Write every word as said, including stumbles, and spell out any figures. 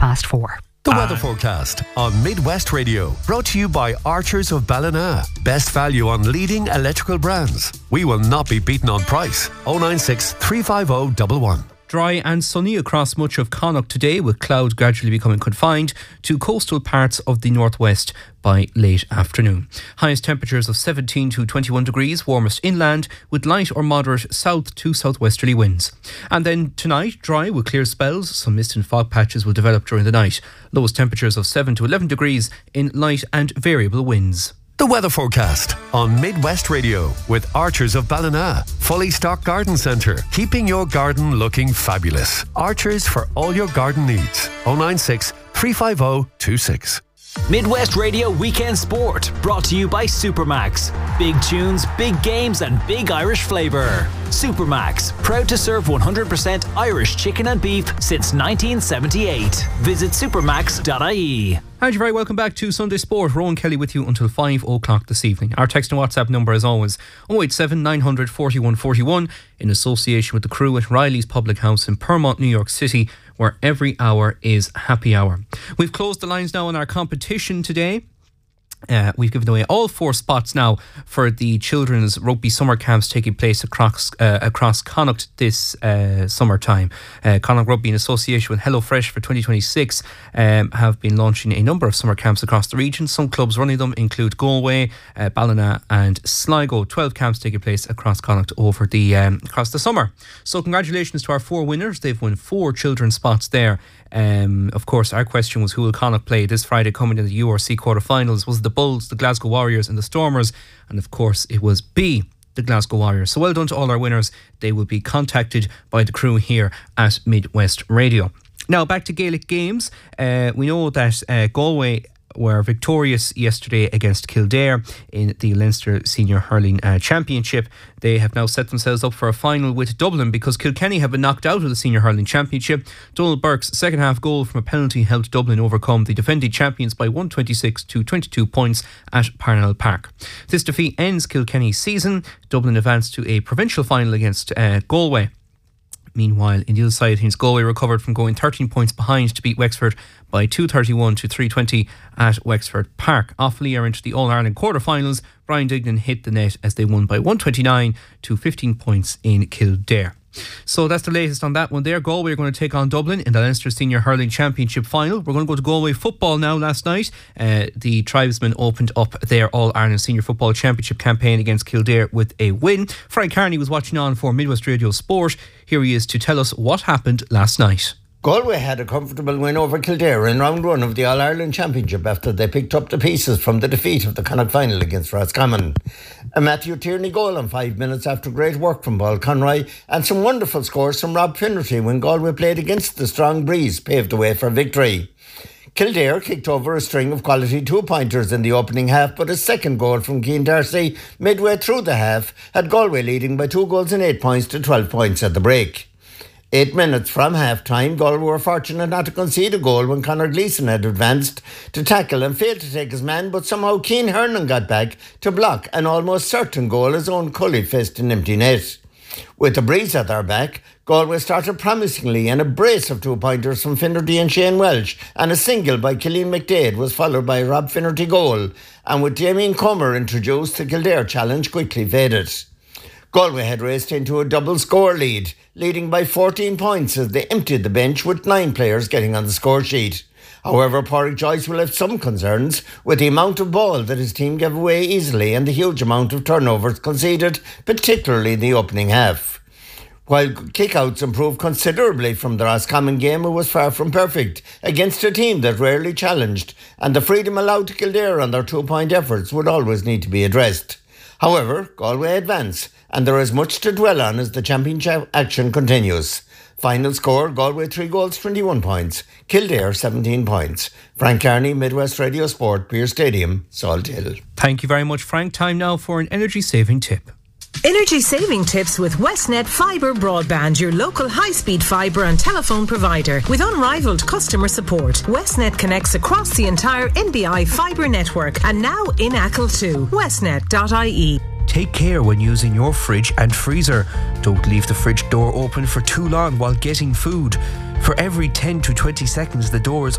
past four. The weather forecast on Midwest Radio, brought to you by Archers of Ballina. Best value on leading electrical brands. We will not be beaten on price. oh nine six, three five oh, one one. Dry and sunny across much of Connacht today, with clouds gradually becoming confined to coastal parts of the northwest by late afternoon. Highest temperatures of seventeen to twenty-one degrees, warmest inland, with light or moderate south to southwesterly winds. And then tonight, dry with clear spells. Some mist and fog patches will develop during the night. Lowest temperatures of seven to eleven degrees in light and variable winds. The weather forecast on Midwest Radio with Archers of Ballina. Fully stocked garden centre, keeping your garden looking fabulous. Archers for all your garden needs. oh nine six, three five oh, two six. Midwest Radio Weekend Sport, brought to you by Supermax. Big tunes, big games and big Irish flavour. Supermax, proud to serve one hundred percent Irish chicken and beef since nineteen seventy-eight. Visit supermax dot I E. Hi, you're very welcome back to Sunday Sport. Rowan Kelly with you until five o'clock this evening. Our text and WhatsApp number, as always, oh eight seven, nine hundred, forty-one forty-one, in association with the crew at Riley's Public House in Permont, New York City, where every hour is happy hour. We've closed the lines now on our competition today. Uh, we've given away all four spots now for the children's rugby summer camps taking place across uh, across Connacht this uh, summertime. Uh, Connacht Rugby, in association with HelloFresh for twenty twenty-six, um, have been launching a number of summer camps across the region. Some clubs running them include Galway, uh, Ballina and Sligo. twelve camps taking place across Connacht over the um, across the summer. So congratulations to our four winners. They've won four children's spots there. Um, of course, our question was, who will Connacht play this Friday coming in the U R C quarterfinals? Was it the Bulls, the Glasgow Warriors and the Stormers? And of course it was B, the Glasgow Warriors. So well done to all our winners. They will be contacted by the crew here at Midwest Radio. Now back to Gaelic games. Uh, we know that uh, Galway were victorious yesterday against Kildare in the Leinster Senior Hurling uh, Championship. They have now set themselves up for a final with Dublin, because Kilkenny have been knocked out of the Senior Hurling Championship. Donald Burke's second half goal from a penalty helped Dublin overcome the defending champions by one twenty-six to twenty-two points at Parnell Park. This defeat ends Kilkenny's season. Dublin advanced to a provincial final against uh, Galway. Meanwhile, in the other side of things, Galway recovered from going thirteen points behind to beat Wexford by two thirty-one to three twenty at Wexford Park. Offaly are into the All-Ireland quarter-finals. Brian Dignan hit the net as they won by one twenty-nine to fifteen points in Kildare. So that's the latest on that one there. Galway are going to take on Dublin in the Leinster Senior Hurling Championship final. We're going to go to Galway football now. Last night, uh, the Tribesmen opened up their All-Ireland Senior Football Championship campaign against Kildare with a win. Frank Carney was watching on for Midwest Radio Sport. Here he is to tell us what happened last night. Galway had a comfortable win over Kildare in round one of the All-Ireland Championship after they picked up the pieces from the defeat of the Connacht final against Roscommon. A Matthew Tierney goal in five minutes after great work from Paul Conroy, and some wonderful scores from Rob Finnerty when Galway played against the strong breeze paved the way for victory. Kildare kicked over a string of quality two-pointers in the opening half, but a second goal from Cian Darcy midway through the half had Galway leading by two goals and eight points to twelve points at the break. Eight minutes from half-time, Galway were fortunate not to concede a goal when Conor Gleeson had advanced to tackle and failed to take his man, but somehow Cian Hernan got back to block an almost certain goal as Owen Cully faced an empty net. With the breeze at their back, Galway started promisingly, and a brace of two-pointers from Finnerty and Shane Welsh and a single by Killeen McDade was followed by a Rob Finnerty goal, and with Damien Comer introduced, the Kildare challenge quickly faded. Galway had raced into a double score lead, leading by fourteen points as they emptied the bench with nine players getting on the score sheet. However, Pádraig Joyce will have some concerns with the amount of ball that his team gave away easily and the huge amount of turnovers conceded, particularly in the opening half. While kickouts improved considerably from the Roscommon game, it was far from perfect against a team that rarely challenged, and the freedom allowed to Kildare on their two-point efforts would always need to be addressed. However, Galway advance, and there is much to dwell on as the championship action continues. Final score, Galway three goals, twenty-one points. Kildare seventeen points. Frank Carney, Midwest Radio Sport, Pearse Stadium, Salt Hill. Thank you very much, Frank. Time now for an energy saving tip. Energy saving tips with Westnet Fibre Broadband, your local high-speed fibre and telephone provider. With unrivaled customer support, Westnet connects across the entire N B I fibre network and now in Achill too. westnet dot I E. Take care when using your fridge and freezer. Don't leave the fridge door open for too long while getting food. For every ten to twenty seconds the door is